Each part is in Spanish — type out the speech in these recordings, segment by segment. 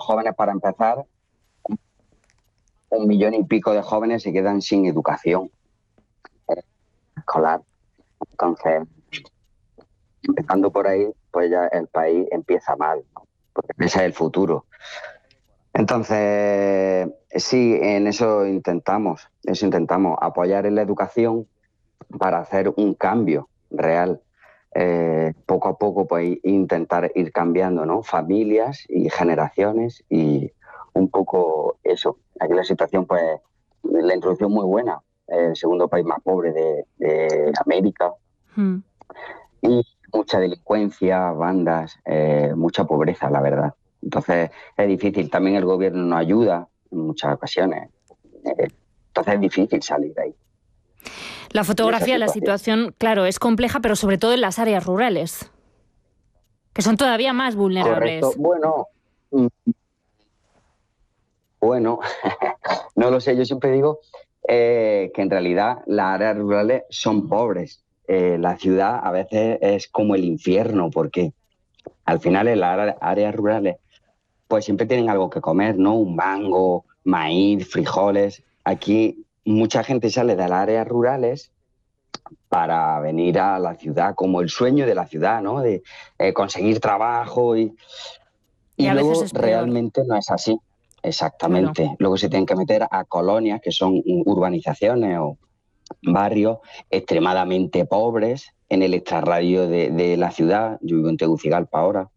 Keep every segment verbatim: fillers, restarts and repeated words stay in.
jóvenes, para empezar, un millón y pico de jóvenes se quedan sin educación escolar. Entonces, empezando por ahí, pues ya el país empieza mal, ¿no? Porque ese es el futuro. Entonces, sí, en eso intentamos, eso intentamos, apoyar en la educación para hacer un cambio real. Eh, poco a poco, pues intentar ir cambiando, ¿no? Familias y generaciones y un poco eso. Aquí la situación, pues, la introducción muy buena, el segundo país más pobre de, de América. Mm. Y mucha delincuencia, bandas, eh, mucha pobreza, la verdad. Entonces es difícil. También el gobierno no ayuda en muchas ocasiones. Eh, entonces es difícil salir de ahí. La fotografía, la situación, claro, es compleja, pero sobre todo en las áreas rurales, que son todavía más vulnerables. Correcto. Bueno, bueno, no lo sé. Yo siempre digo eh, que en realidad las áreas rurales son pobres. Eh, la ciudad a veces es como el infierno, porque al final en las áreas rurales pues siempre tienen algo que comer, ¿no? Un mango, maíz, frijoles. Aquí mucha gente sale de las áreas rurales para venir a la ciudad, como el sueño de la ciudad, ¿no? De eh, conseguir trabajo y, y, y luego realmente no es así. Exactamente. Claro. Luego se tienen que meter a colonias que son urbanizaciones o barrios extremadamente pobres en el extrarradio de, de la ciudad. Yo vivo en Tegucigalpa ahora.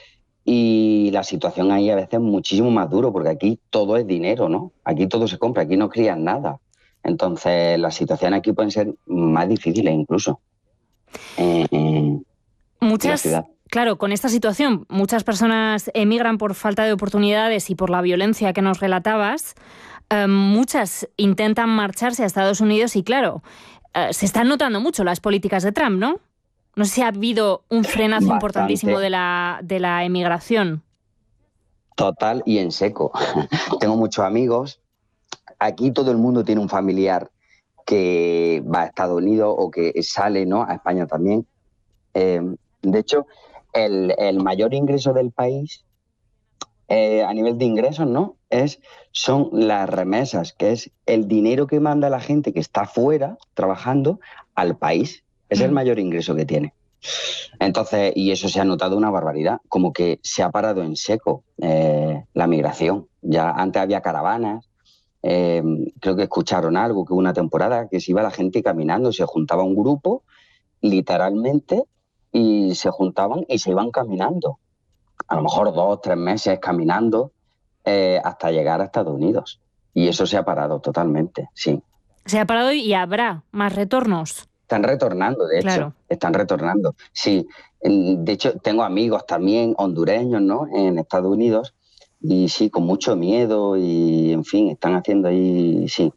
Y la situación ahí a veces es muchísimo más duro, porque aquí todo es dinero, ¿no? Aquí todo se compra, aquí no crían nada. Entonces las situaciones aquí pueden ser más difíciles incluso. Eh, Muchas, en la ciudad. Claro, con esta situación muchas personas emigran por falta de oportunidades y por la violencia que nos relatabas. Eh, muchas intentan marcharse a Estados Unidos y claro, eh, se están notando mucho las políticas de Trump, ¿no? No sé si ha habido un frenazo Bastante. importantísimo de la, de la emigración. Total y en seco. Tengo muchos amigos. Aquí todo el mundo tiene un familiar que va a Estados Unidos o que sale, ¿no? A España también. Eh, de hecho, el, el mayor ingreso del país, eh, a nivel de ingresos, ¿no? Es, son las remesas, que es el dinero que manda la gente que está fuera trabajando al país. Es el mayor ingreso que tiene. Entonces, y eso se ha notado una barbaridad, como que se ha parado en seco eh, la migración. Ya antes había caravanas, eh, creo que escucharon algo, que hubo una temporada que se iba la gente caminando, se juntaba un grupo, literalmente, y se juntaban y se iban caminando. A lo mejor dos, tres meses caminando eh, hasta llegar a Estados Unidos. Y eso se ha parado totalmente, sí. Se ha parado y habrá más retornos. Están retornando, de hecho, claro. Están retornando. Sí, de hecho, tengo amigos también hondureños, ¿no? En Estados Unidos, y sí, con mucho miedo y, en fin, están haciendo ahí, sí.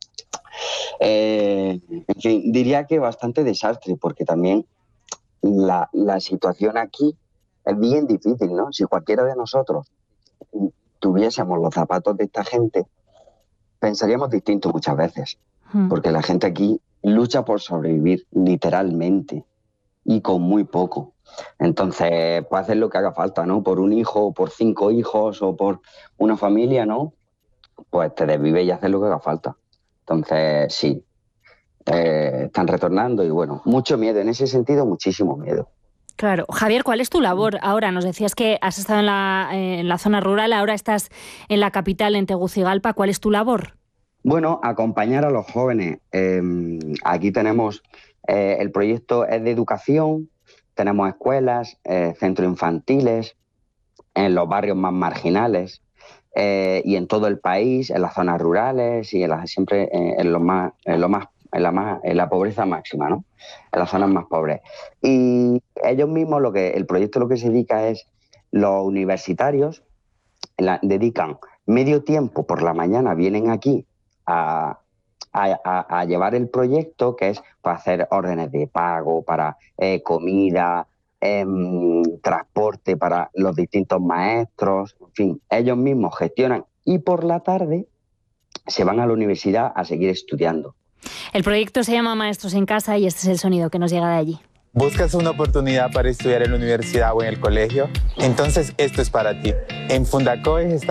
Eh, en fin, diría que bastante desastre, porque también la, la situación aquí es bien difícil, ¿no? Si cualquiera de nosotros tuviésemos los zapatos de esta gente, pensaríamos distinto muchas veces, hmm. porque la gente aquí lucha por sobrevivir, literalmente, y con muy poco. Entonces, pues hacer lo que haga falta, ¿no? Por un hijo, o por cinco hijos, o por una familia, ¿no? Pues te desvives y haces lo que haga falta. Entonces, sí, eh, están retornando y, bueno, mucho miedo. En ese sentido, muchísimo miedo. Claro. Javier, ¿cuál es tu labor ahora? Nos decías que has estado en la, en la zona rural, ahora estás en la capital, en Tegucigalpa. ¿Cuál es tu labor? Bueno, acompañar a los jóvenes. Eh, aquí tenemos, eh, el proyecto es de educación, tenemos escuelas, eh, centros infantiles, en los barrios más marginales eh, y en todo el país, en las zonas rurales y en las, siempre eh, en, lo más, en, lo más, en, la más, en la pobreza máxima, ¿no? En las zonas más pobres. Y ellos mismos, lo que el proyecto lo que se dedica es, los universitarios la, dedican medio tiempo por la mañana, vienen aquí A, a, a llevar el proyecto, que es para hacer órdenes de pago, para eh, comida, eh, transporte para los distintos maestros, en fin, ellos mismos gestionan y por la tarde se van a la universidad a seguir estudiando. El proyecto se llama Maestros en Casa y este es el sonido que nos llega de allí. ¿Buscas una oportunidad para estudiar en la universidad o en el colegio? Entonces esto es para ti. En Fundacoes está